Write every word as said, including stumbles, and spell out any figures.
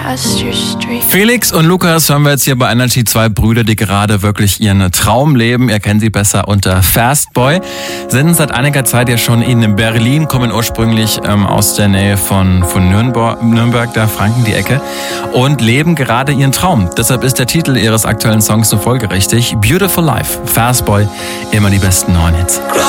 past your street. Felix und Lukas hören wir jetzt hier bei Energy, zwei Brüder, die gerade wirklich ihren Traum leben. Ihr kennt sie besser unter Fastboy. Sind seit einiger Zeit ja schon in Berlin, kommen ursprünglich ähm, aus der Nähe von, von Nürnberg, Nürnberg, da Franken die Ecke, und leben gerade ihren Traum. Deshalb ist der Titel ihres aktuellen Songs so folgerichtig. Beautiful Life, Fastboy, immer die besten neuen Hits.